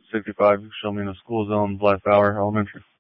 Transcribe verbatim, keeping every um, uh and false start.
sixty-five, show me in a school zone, Blythe Bower Elementary.